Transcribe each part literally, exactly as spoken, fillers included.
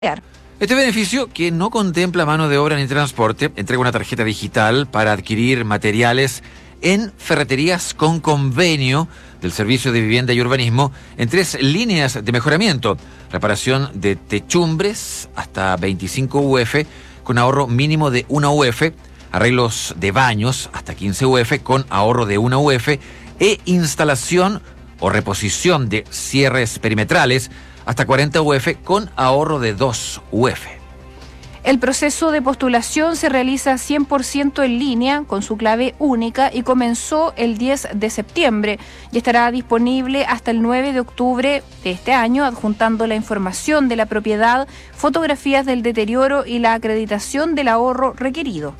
Este beneficio, que no contempla mano de obra ni transporte, entrega una tarjeta digital para adquirir materiales en ferreterías con convenio del Servicio de Vivienda y Urbanismo en tres líneas de mejoramiento: reparación de techumbres hasta veinticinco U F con ahorro mínimo de una U F, arreglos de baños hasta quince U F con ahorro de una U F e instalación o reposición de cierres perimetrales hasta cuarenta U F con ahorro de dos U F. El proceso de postulación se realiza cien por ciento en línea con su clave única y comenzó el diez de septiembre y estará disponible hasta el nueve de octubre de este año, adjuntando la información de la propiedad, fotografías del deterioro y la acreditación del ahorro requerido.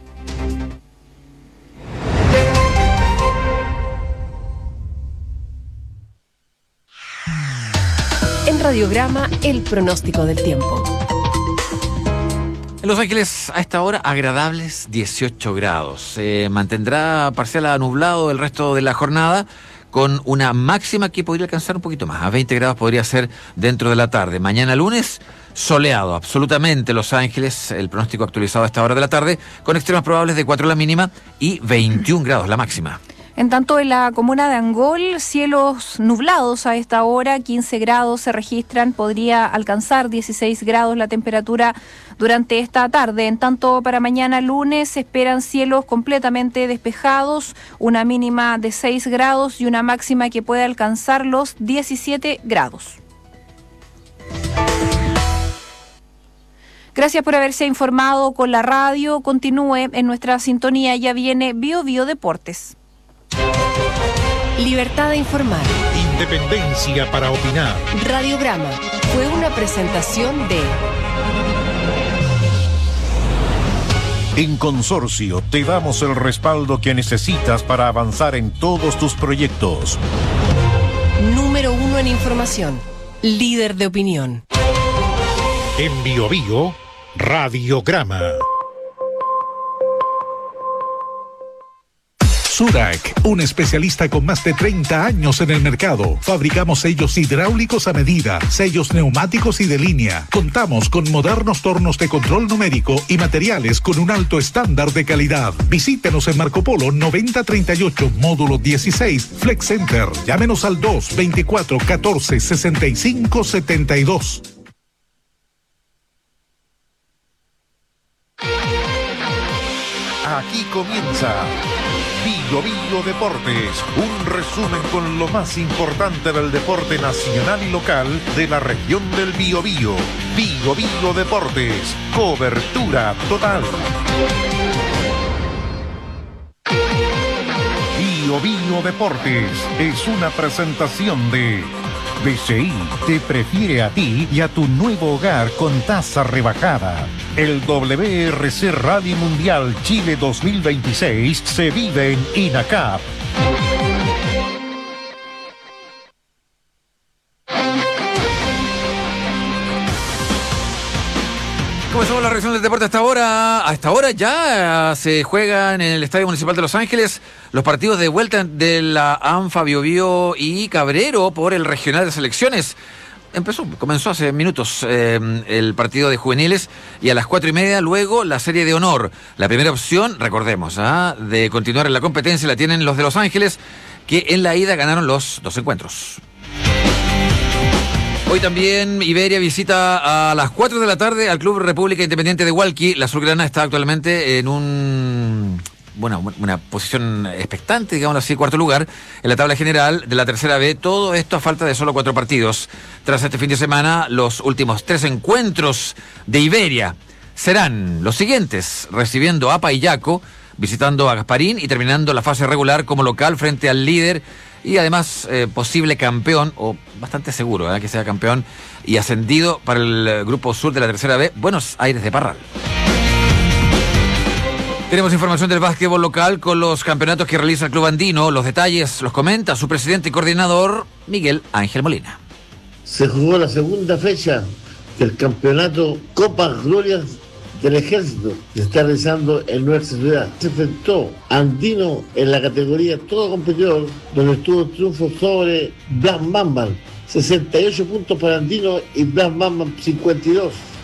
En Radiograma, el pronóstico del tiempo. En Los Ángeles, a esta hora, agradables dieciocho grados. Se mantendrá parcial a nublado el resto de la jornada, con una máxima que podría alcanzar un poquito más. A veinte grados podría ser dentro de la tarde. Mañana lunes, soleado absolutamente Los Ángeles, el pronóstico actualizado a esta hora de la tarde, con extremas probables de cuatro la mínima y veintiún grados la máxima. En tanto, en la comuna de Angol, cielos nublados a esta hora, quince grados se registran, podría alcanzar dieciséis grados la temperatura durante esta tarde. En tanto, para mañana lunes se esperan cielos completamente despejados, una mínima de seis grados y una máxima que puede alcanzar los diecisiete grados. Gracias por haberse informado con la radio. Continúe en nuestra sintonía, ya viene Bio Bio Deportes. Libertad de informar. Independencia para opinar. Radiograma fue una presentación de... En Consorcio te damos el respaldo que necesitas para avanzar en todos tus proyectos. Número uno en información. Líder de opinión. En Bio Bio, Radiograma. Sudac, un especialista con más de treinta años en el mercado. Fabricamos sellos hidráulicos a medida, sellos neumáticos y de línea. Contamos con modernos tornos de control numérico y materiales con un alto estándar de calidad. Visítenos en Marco Polo noventa treinta y ocho, módulo dieciséis, Flex Center. Llámenos al dos veinticuatro catorce sesenta y cinco setenta y dos. Aquí comienza Bio Bio Deportes, un resumen con lo más importante del deporte nacional y local de la región del Biobío. Bio Bio Deportes, cobertura total. Bio Bio Deportes es una presentación de B C I, te prefiere a ti y a tu nuevo hogar con tasa rebajada. El W R C Rally Mundial Chile dos mil veintiséis se vive en INACAP. Comenzamos la reacción del deporte hasta ahora. A esta hora ya se juegan en el Estadio Municipal de Los Ángeles los partidos de vuelta de la ANFA Bio Bio y Cabrero por el regional de selecciones. Empezó, comenzó hace minutos eh, el partido de juveniles y a las cuatro y media luego la serie de honor. La primera opción, recordemos, ¿ah? de continuar en la competencia la tienen los de Los Ángeles, que en la ida ganaron los dos encuentros. Hoy también Iberia visita a las cuatro de la tarde al Club República Independiente de Hualqui. La azulgrana está actualmente en un... Bueno, una posición expectante, digámoslo así, cuarto lugar en la tabla general de la tercera B. Todo esto a falta de solo cuatro partidos. Tras este fin de semana, los últimos tres encuentros de Iberia serán los siguientes: recibiendo a Payaco, visitando a Gasparín y terminando la fase regular como local frente al líder y además eh, posible campeón, o bastante seguro ¿eh? que sea campeón y ascendido para el grupo sur de la tercera B, Buenos Aires de Parral. Tenemos información del básquetbol local con los campeonatos que realiza el Club Andino. Los detalles los comenta su presidente y coordinador, Miguel Ángel Molina. Se jugó la segunda fecha del campeonato Copa Glorias del Ejército, que está realizando en nuestra ciudad. Se enfrentó Andino en la categoría todo competidor, donde estuvo triunfo sobre Black Mamba, sesenta y ocho puntos para Andino y Blas Bamba cincuenta y dos.